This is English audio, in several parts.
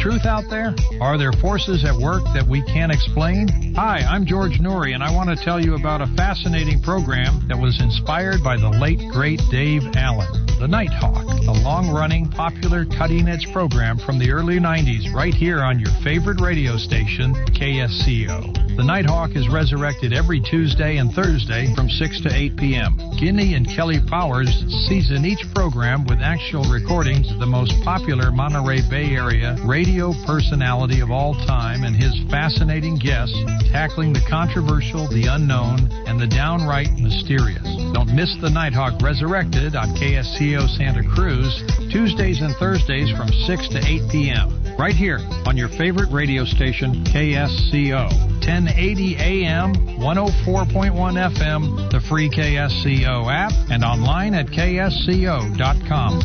truth out there? Are there forces at work that we can't explain? Hi, I'm George Noory, and I want to tell you about a fascinating program that was inspired by the late, great Dave Allen, The Nighthawk, a long-running, popular, cutting-edge program from the early 90s right here on your favorite radio station, KSCO. The Nighthawk is resurrected every Tuesday and Thursday from 6 to 8 p.m. Guinea and Kelly Powers season each program with actual recordings of the most popular Monterey Bay Area radio personality of all time and his fascinating guests tackling the controversial, the unknown, and the downright mysterious. Don't miss the Nighthawk Resurrected on KSCO Santa Cruz, Tuesdays and Thursdays from 6 to 8 p.m. right here on your favorite radio station, KSCO. 1080 AM, 104.1 FM, the free KSCO app, and online at ksco.com.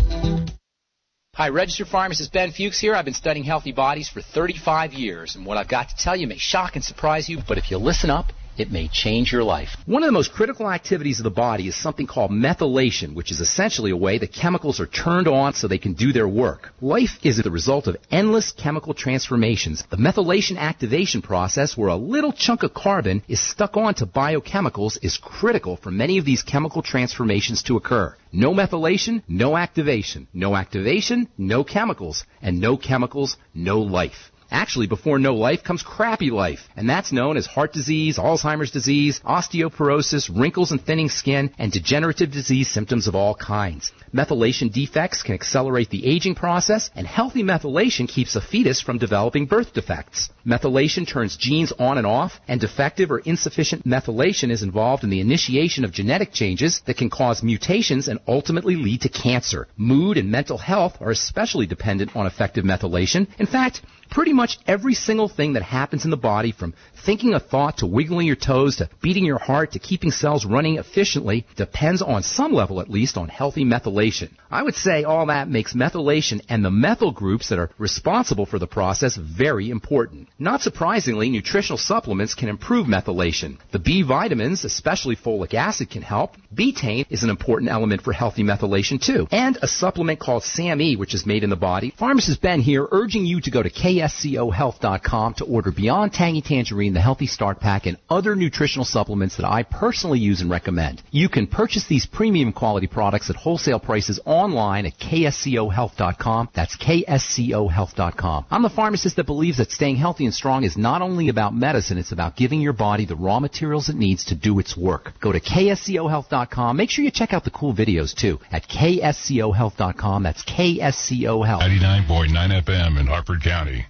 Hi, registered pharmacist Ben Fuchs here. I've been studying healthy bodies for 35 years, and what I've got to tell you may shock and surprise you, but if you listen up, it may change your life. One of the most critical activities of the body is something called methylation, which is essentially a way the chemicals are turned on so they can do their work. Life is the result of endless chemical transformations. The methylation activation process, where a little chunk of carbon is stuck onto biochemicals, is critical for many of these chemical transformations to occur. No methylation, no activation. No activation, no chemicals. And no chemicals, no life. Actually, before no life comes crappy life, and that's known as heart disease, Alzheimer's disease, osteoporosis, wrinkles and thinning skin, and degenerative disease symptoms of all kinds. Methylation defects can accelerate the aging process, and healthy methylation keeps a fetus from developing birth defects. Methylation turns genes on and off, and defective or insufficient methylation is involved in the initiation of genetic changes that can cause mutations and ultimately lead to cancer. Mood and mental health are especially dependent on effective methylation. In fact, pretty much every single thing that happens in the body, from thinking a thought to wiggling your toes to beating your heart to keeping cells running efficiently, depends on some level at least on healthy methylation. I would say all that makes methylation and the methyl groups that are responsible for the process very important. Not surprisingly, nutritional supplements can improve methylation. The B vitamins, especially folic acid, can help. Betaine is an important element for healthy methylation too. And a supplement called SAMe, which is made in the body. Pharmacist Ben here, urging you to go to kscohealth.com to order Beyond Tangy Tangerine, the Healthy Start Pack, and other nutritional supplements that I personally use and recommend. You can purchase these premium quality products at wholesale prices online at kscohealth.com. That's kscohealth.com. I'm the pharmacist that believes that staying healthy and strong is not only about medicine, it's about giving your body the raw materials it needs to do its work. Go to kscohealth.com. Make sure you check out the cool videos too at kscohealth.com. That's KSCO Health. 99.9 FM in Harford County.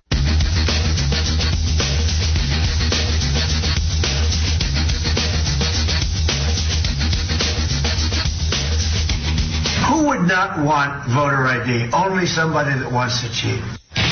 Who would not want voter ID? Only somebody that wants to cheat.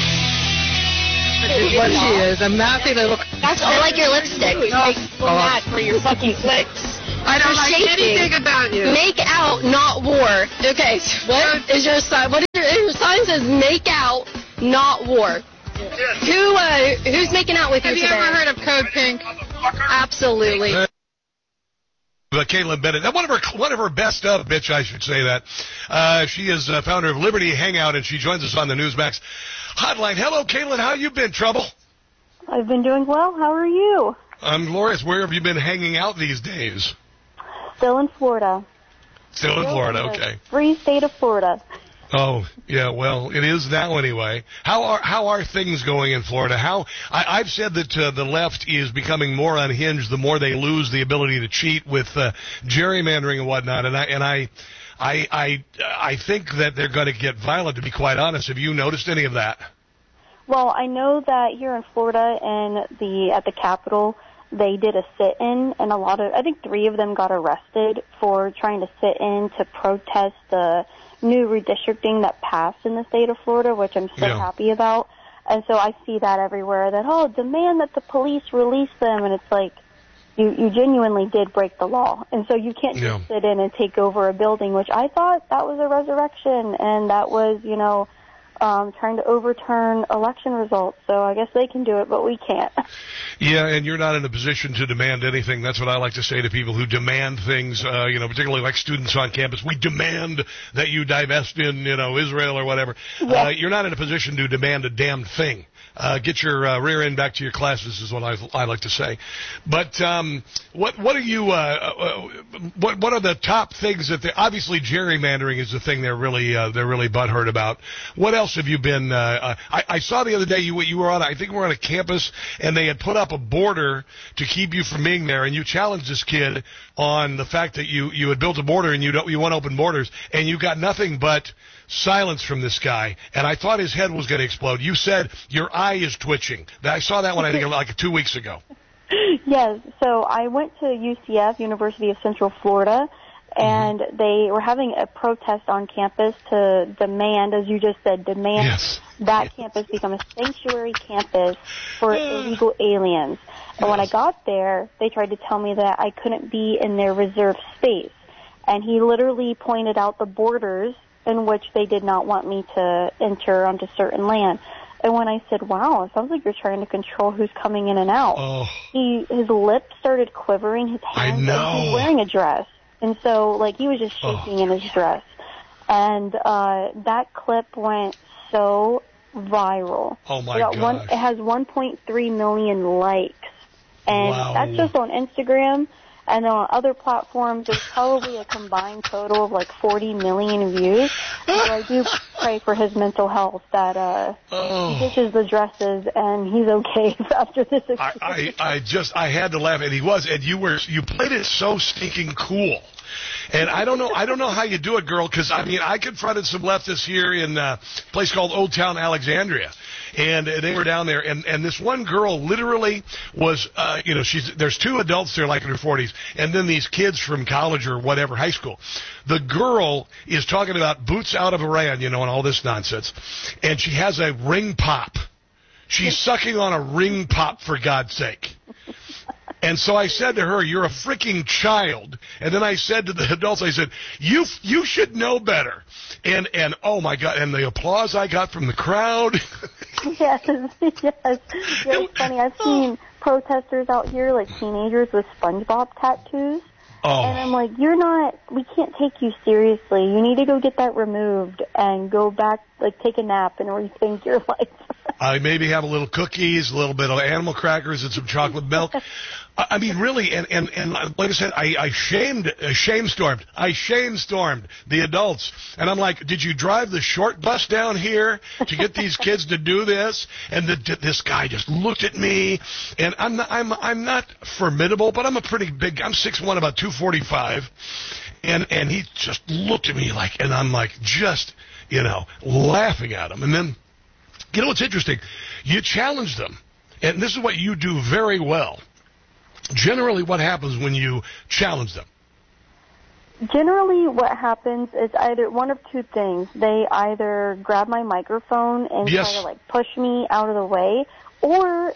This is what she is, a mouthy little... That's all like your lipstick. Mad for your fucking clicks. I don't like anything about you. Make out, not war. Okay, so what is your sign? What is your sign says make out, not war. Who's making out with you today? Have you ever heard of Code Pink? Absolutely. Caitlin Bennett. One of her best of, bitch, I should say that. She is founder of Liberty Hangout, and she joins us on the Newsmax hotline. Hello, Caitlin. How you been, Trouble? I've been doing well. How are you? I'm glorious. Where have you been hanging out these days? Still in Florida. Still in Florida, okay. Free state of Florida. Oh, yeah, well, it is now anyway. How are things going in Florida? I've said that the left is becoming more unhinged the more they lose the ability to cheat with gerrymandering and whatnot, and I think that they're going to get violent, to be quite honest. Have you noticed any of that? Well, I know that here in Florida and at the Capitol, they did a sit-in, and I think 3 of them got arrested for trying to sit in to protest the new redistricting that passed in the state of Florida, which I'm so happy about. And so I see that everywhere, that, demand that the police release them, and it's like, you genuinely did break the law. And so you can't just sit in and take over a building, which I thought that was a resurrection, and that was, trying to overturn election results. So I guess they can do it, but we can't. Yeah, and you're not in a position to demand anything. That's what I like to say to people who demand things, particularly like students on campus. We demand that you divest in, Israel or whatever. Yeah. You're not in a position to demand a damn thing. Get your rear end back to your classes is what I like to say. But what are you? What are the top things that obviously gerrymandering is the thing they're really butthurt about. What else have you been? I saw the other day you were on. I think we were on a campus and they had put up a border to keep you from being there, and you challenged this kid on the fact that you had built a border and you want open borders, and you got nothing but silence from this guy, and I thought his head was going to explode. You said your eye is twitching. I saw that one, I think, like 2 weeks ago. Yes, so I went to UCF, University of Central Florida, and they were having a protest on campus to demand, as you just said, that campus become a sanctuary campus for illegal aliens. And when I got there, they tried to tell me that I couldn't be in their reserved space. And he literally pointed out the borders in which they did not want me to enter onto certain land. And when I said, wow, it sounds like you're trying to control who's coming in and out, his lips started quivering, his hands, and he's wearing a dress. And so, he was just shaking in his dress. And that clip went so viral. Oh, my God. It has 1.3 million likes. And that's just on Instagram. And then on other platforms, there's probably a combined total of 40 million views. So I do pray for his mental health that he ditches the dresses and he's okay after this experience. I had to laugh, and he was, and you played it so stinking cool. And I don't know how you do it, girl, because I confronted some leftists here in a place called Old Town Alexandria. And they were down there, and this one girl literally was, there's two adults there in their 40s, and then these kids from college or whatever, high school. The girl is talking about boots out of Iran, and all this nonsense, and she has a ring pop. She's sucking on a ring pop, for God's sake. And so I said to her, you're a freaking child. And then I said to the adults, I said, you should know better. And oh my God, and the applause I got from the crowd. Yes. It's funny. I've seen protesters out here, teenagers with SpongeBob tattoos. Oh. And I'm like, we can't take you seriously. You need to go get that removed and go back, take a nap and rethink your life. I maybe have a little cookies, a little bit of animal crackers and some chocolate milk. Really, and like I said, I shame-stormed the adults. And I'm like, did you drive the short bus down here to get these kids to do this? And this guy just looked at me, and I'm not formidable, but I'm pretty big. I'm 6'1", about 245. And he just looked at me and I'm just, laughing at him. And then, what's interesting? You challenge them, and this is what you do very well. Generally, what happens when you challenge them? Generally, what happens is either one of two things. They either grab my microphone and try to push me out of the way, or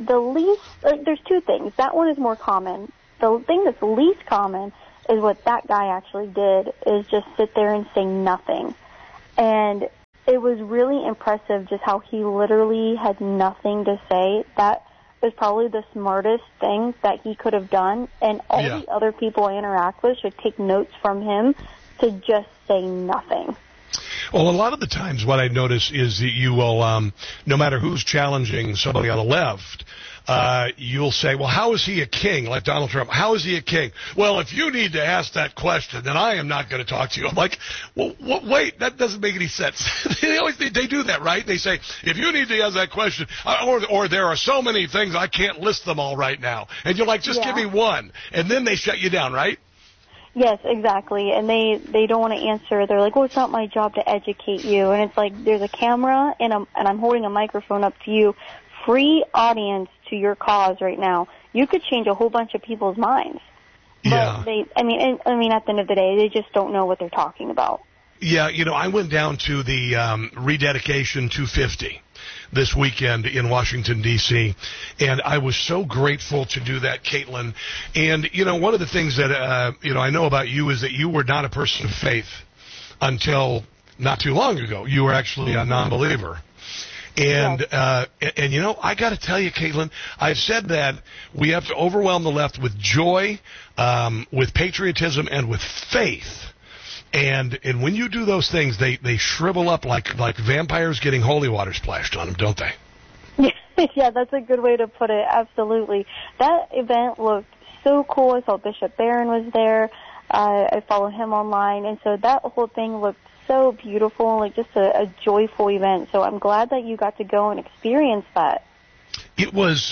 there's two things. That one is more common. The thing that's least common is what that guy actually did, is just sit there and say nothing. And it was really impressive just how he literally had nothing to say. That was probably the smartest thing that he could have done, and all the other people I interact with should take notes from him to just say nothing. Well, a lot of the times what I notice is that you will, no matter who's challenging somebody on the left, you'll say, well, how is he a king? Like Donald Trump, how is he a king? Well, if you need to ask that question, then I am not going to talk to you. I'm like, well, wait, that doesn't make any sense. They do that, right? They say, if you need to ask that question, or there are so many things, I can't list them all right now. And you're like, just give me one. And then they shut you down, right? Yes, exactly. And they don't want to answer. They're like, well, it's not my job to educate you. And it's like, there's a camera and I'm holding a microphone up to you. Free audience to your cause right now. You could change a whole bunch of people's minds. Yeah. But at the end of the day, they just don't know what they're talking about. Yeah, I went down to the Rededication 250 this weekend in Washington, D.C., and I was so grateful to do that, Caitlin. And, one of the things that, I know about you is that you were not a person of faith until not too long ago. You were actually a non-believer. And, and you know, I got to tell you, Caitlin, I've said that we have to overwhelm the left with joy, with patriotism, and with faith. And when you do those things, they shrivel up like vampires getting holy water splashed on them, don't they? Yeah, that's a good way to put it. Absolutely. That event looked so cool. I saw Bishop Barron was there. I follow him online. And so that whole thing looked so beautiful, like just a joyful event. So I'm glad that you got to go and experience that. It was,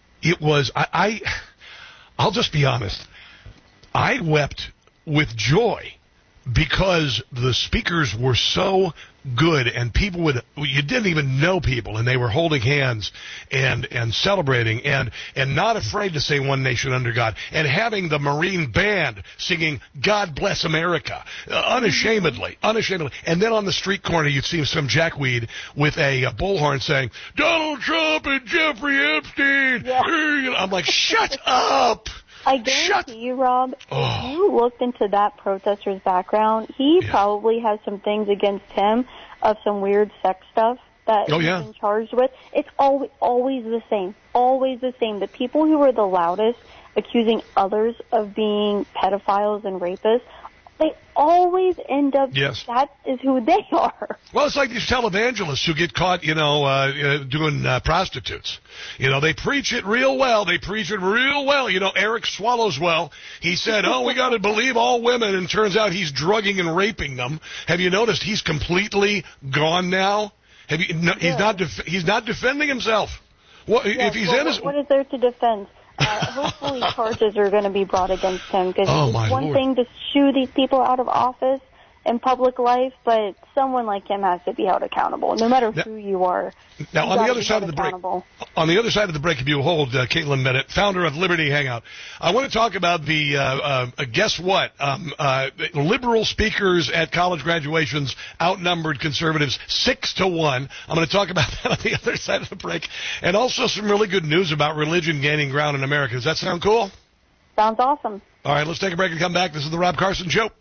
I'll just be honest. I wept with joy because the speakers were so good, and you didn't even know people, and they were holding hands and celebrating and not afraid to say one nation under God, and having the Marine band singing God Bless America unashamedly. And then on the street corner you'd see some jackweed with a bullhorn saying Donald Trump and Jeffrey Epstein. Yeah. I'm like, shut up. I guarantee you, Rob, if you looked into that protester's background, he probably has some things against him of some weird sex stuff that he's been charged with. It's always the same. Always the same. The people who are the loudest accusing others of being pedophiles and rapists, they always end up, that is who they are. Well, it's like these televangelists who get caught, doing prostitutes. They preach it real well. Eric Swallowswell, he said, we got to believe all women, and turns out he's drugging and raping them. Have you noticed he's completely gone now? He's not defending himself. If he's innocent, what is there to defend? Hopefully charges are going to be brought against him, because it's one thing to shoo these people out of office in public life, but someone like him has to be held accountable, no matter who you are. Now, on the other side of the break, if you hold, Caitlin Bennett, founder of Liberty Hangout, I want to talk about the guess what? Liberal speakers at college graduations outnumbered conservatives 6-1. I'm going to talk about that on the other side of the break, and also some really good news about religion gaining ground in America. Does that sound cool? Sounds awesome. All right, let's take a break and come back. This is the Rob Carson Show.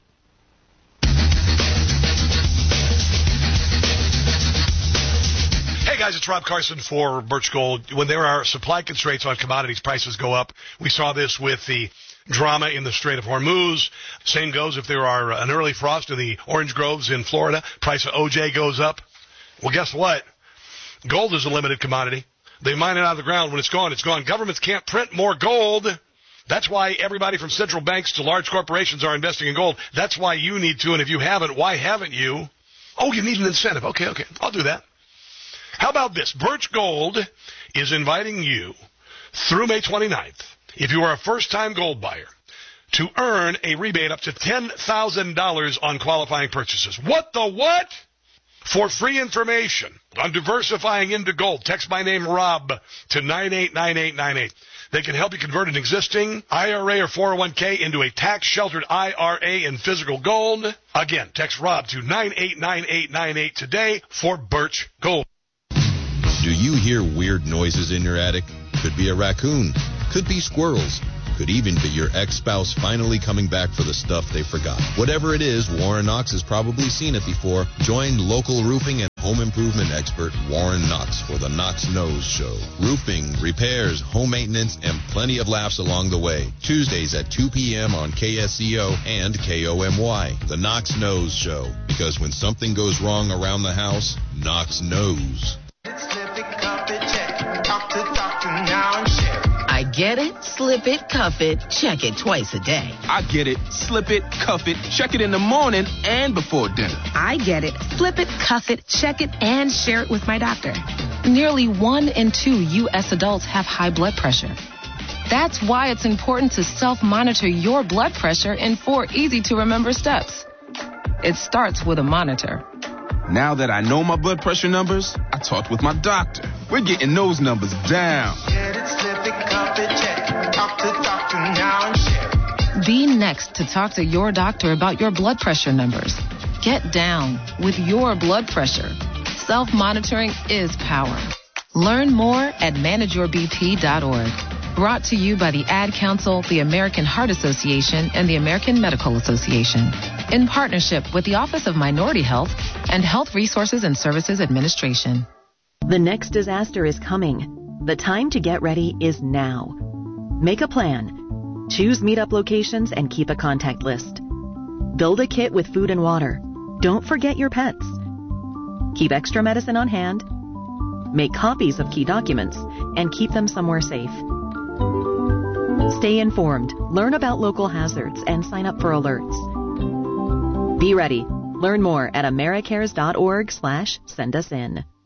Hey guys, it's Rob Carson for Birch Gold. When there are supply constraints on commodities, prices go up. We saw this with the drama in the Strait of Hormuz. Same goes if there are an early frost in the orange groves in Florida. Price of OJ goes up. Well, guess what? Gold is a limited commodity. They mine it out of the ground. When it's gone, it's gone. Governments can't print more gold. That's why everybody from central banks to large corporations are investing in gold. That's why you need to, and if you haven't, why haven't you? Oh, you need an incentive. Okay, I'll do that. How about this? Birch Gold is inviting you through May 29th, if you are a first-time gold buyer, to earn a rebate up to $10,000 on qualifying purchases. What the what? For free information on diversifying into gold, text my name, Rob, to 989898. They can help you convert an existing IRA or 401k into a tax-sheltered IRA in physical gold. Again, text Rob to 989898 today for Birch Gold. Do you hear weird noises in your attic? Could be a raccoon. Could be squirrels. Could even be your ex-spouse finally coming back for the stuff they forgot. Whatever it is, Warren Knox has probably seen it before. Join local roofing and home improvement expert Warren Knox for the Knox Knows Show. Roofing, repairs, home maintenance, and plenty of laughs along the way. Tuesdays at 2 p.m. on KSCO and KOMY. The Knox Knows Show. Because when something goes wrong around the house, Knox knows. I get it, slip it, cuff it, check it twice a day. I get it, slip it, cuff it, check it in the morning and before dinner. I get it, flip it, cuff it, check it, and share it with my doctor. Nearly 1 in 2 U.S. adults have high blood pressure. That's why it's important to self-monitor your blood pressure in 4 easy-to-remember steps. It starts with a monitor. Now that I know my blood pressure numbers, I talked with my doctor. We're getting those numbers down. Get it, slip it, cuff it, check it. Talk to doctor now and share it. Be next to talk to your doctor about your blood pressure numbers. Get down with your blood pressure. Self-monitoring is power. Learn more at manageyourbp.org. Brought to you by the Ad Council, the American Heart Association, and the American Medical Association. in partnership with the Office of Minority Health and Health Resources and Services Administration. The next disaster is coming. The time to get ready is now. Make a plan. Choose meetup locations and keep a contact list. Build a kit with food and water. Don't forget your pets. Keep extra medicine on hand. Make copies of key documents and keep them somewhere safe. Stay informed, learn about local hazards, and sign up for alerts. Be ready. Learn more at americares.org/sendusin.